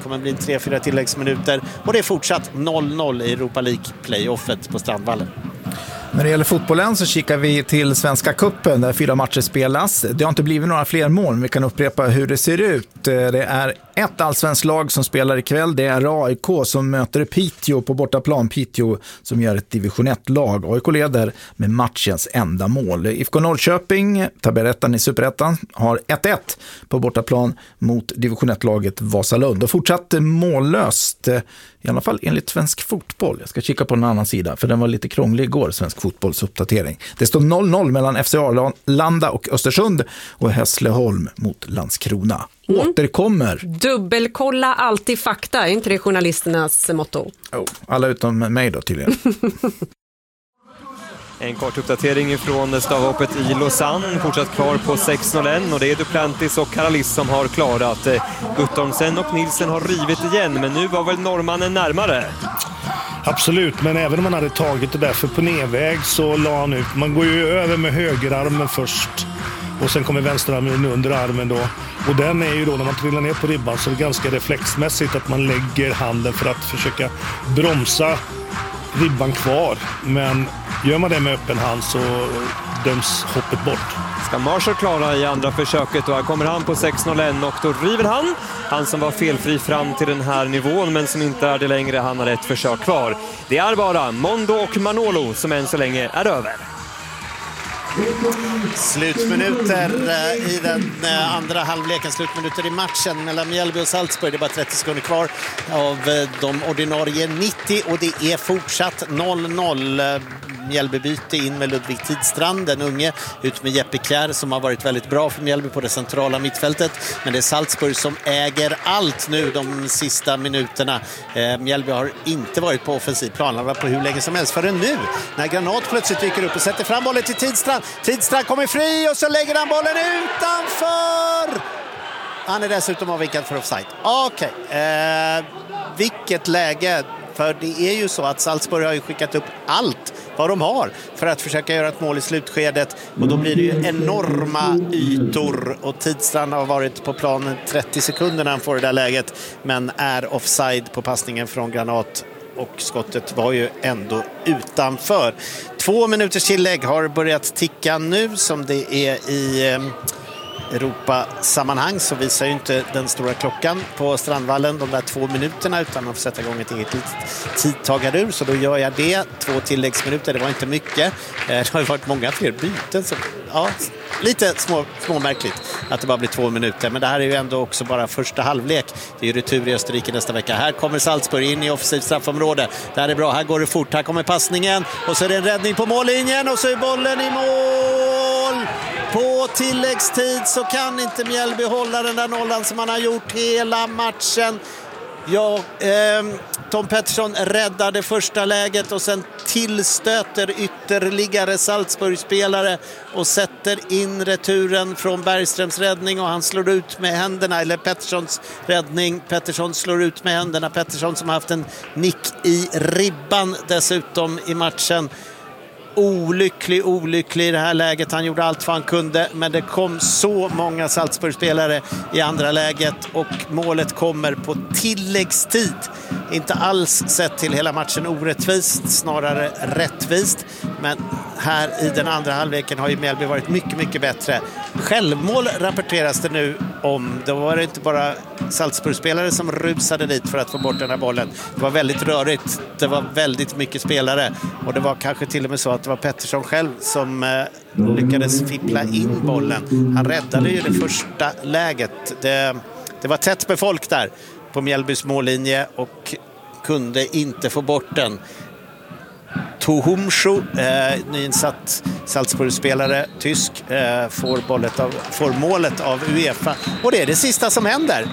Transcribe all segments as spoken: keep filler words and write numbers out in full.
kommer bli tre fyra tilläggsminuter och det är fortsatt noll noll i Europa League-playoffet på Strandvallen. När det gäller fotbollen så kikar vi till Svenska Cupen där fyra matcher spelas. Det har inte blivit några fler mål, men vi kan upprepa hur det ser ut. Det är ett allsvenskt lag som spelar ikväll. Det är A I K som möter Piteå på bortaplan. Piteå som gör ett division ett-lag. A I K leder med matchens enda mål. I F K Norrköping, tabellettan i Superettan, har ett ett på bortaplan mot division ett-laget Vasalund. Och fortsatt mållöst, i alla fall enligt Svensk Fotboll. Jag ska kika på en annan sida, för den var lite krånglig igår, Svensk Fotbolls uppdatering. Det står noll noll mellan F C Arlanda och Östersund och Hässleholm mot Landskrona. Mm. Återkommer. Dubbelkolla alltid fakta, är inte det journalisternas motto? Oh, alla utom mig då tydligen. En kort uppdatering från stavhoppet i Lausanne, fortsatt kvar på sex noll ett och det är Duplantis och Karalis som har klarat. Guttormsen och Nilsen har rivit igen, men nu var väl norrmannen närmare. Absolut, men även om man hade tagit det där för på nedväg så la han ut. Man går ju över med högerarmen först och sen kommer vänsterarmen under armen då. Och den är ju då, när man trillar ner på ribban, så är det ganska reflexmässigt att man lägger handen för att försöka bromsa ribban kvar. Men gör man det med öppen hand så döms hoppet bort. Ska Marshall klara i andra försöket och här kommer han på sex noll ett och då river han. Han som var felfri fram till den här nivån men som inte är det längre, han har ett försök kvar. Det är bara Mondo och Manolo som än så länge är över. Slutminuter i den andra halvleken, slutminuter i matchen mellan Mjällby och Salzburg. Det är bara trettio sekunder kvar av de ordinarie nittio och det är fortsatt noll noll. Mjällby byter in med Ludvig Tidstrand, den unge, ut med Jeppe Kjär som har varit väldigt bra för Mjällby på det centrala mittfältet. Men det är Salzburg som äger allt nu de sista minuterna. Mjällby har inte varit på offensiv plan, han var på hur länge som helst förrän nu när Granat plötsligt dyker upp och sätter fram bollen till Tidstrand. Tidstrand kommer fri och så lägger han bollen utanför. Han är dessutom avvikad för offside. Okej, okay. eh, vilket läge. För det är ju så att Salzburg har ju skickat upp allt vad de har för att försöka göra ett mål i slutskedet. Och då blir det ju enorma ytor. Och Tidstrand har varit på planen trettio sekunder när han får det där läget. Men är offside på passningen från Granat. Och skottet var ju ändå utanför. Två minuters tillägg har börjat ticka nu som det är i eh, Europa-sammanhang, så visar ju inte den stora klockan på Strandvallen de där två minuterna utan att sätta igång ett eget litet tidtagarur. Så då gör jag det. Två tilläggsminuter, det var inte mycket. Det har ju varit många fler byten. Så, ja, lite små, småmärkligt att det bara blir två minuter. Men det här är ju ändå också bara första halvlek. Det är ju retur i Österrike nästa vecka. Här kommer Salzburg in i offensivt straffområde. Det här är bra, här går det fort. Här kommer passningen och så är det en räddning på mållinjen och så är bollen i mål. På tilläggstid så kan inte Mjällby hålla den där nollan som man har gjort hela matchen. Ja, eh, Tom Pettersson räddade första läget och sen tillstöter ytterligare Salzburg-spelare och sätter in returen från Bergströms räddning och han slår ut med händerna, eller Petterssons räddning. Pettersson slår ut med händerna. Pettersson som har haft en nick i ribban dessutom i matchen. Olycklig, olycklig i det här läget. Han gjorde allt vad han kunde, men det kom så många Salzburg-spelare i andra läget och målet kommer på tilläggstid. Inte alls sett till hela matchen orättvist, snarare rättvist. Men här i den andra halvleken har ju Mjällby varit mycket, mycket bättre. Självmål rapporteras det nu om. Då var det inte bara Salzburg-spelare som rusade dit för att få bort den här bollen. Det var väldigt rörigt. Det var väldigt mycket spelare. Och det var kanske till och med så att det var Pettersson själv som eh, lyckades fippla in bollen. Han räddade ju det första läget. Det, det var tätt med folk där på Mjällbys mållinje och kunde inte få bort den. Tohumsho, eh, nyinsatt Salzburg-spelare, tysk, eh, får, bollet av, får målet av UEFA. Och det är det sista som händer.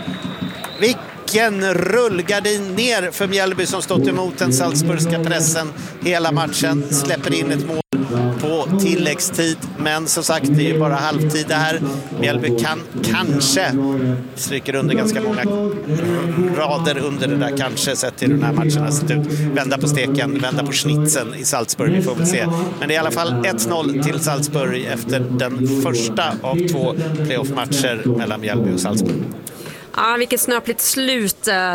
Vilken rullgardin ner för Mjällby som stått emot den Salzburgska pressen hela matchen. Släpper in ett mål på tilläggstid. Men som sagt, det är ju bara halvtid det här. Mjällby kan kanske stryker under ganska många rader under det där kanske sett till den här matchen har sett ut. Vända på steken, vända på schnitzeln i Salzburg, vi får väl se. Men det är i alla fall ett noll till Salzburg efter den första av två playoff-matcher mellan Mjällby och Salzburg. Ja, vilket snöpligt slut